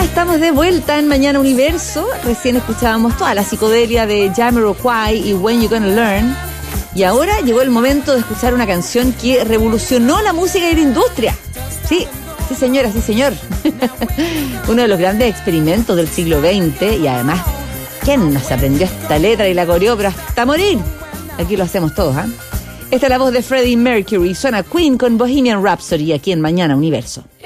estamos de vuelta en Mañana Universo. Recién escuchábamos toda la psicodelia de Jamiroquai y When You Gonna Learn. Y ahora llegó el momento de escuchar una canción que revolucionó la música y la industria. Sí, sí señora, sí señor. Uno de los grandes experimentos del siglo XX y además, ¿quién nos aprendió esta letra y la coreó pero hasta morir? Aquí lo hacemos todos, ¿ah? Esta es la voz de Freddie Mercury. Suena Queen con Bohemian Rhapsody aquí en Mañana Universo.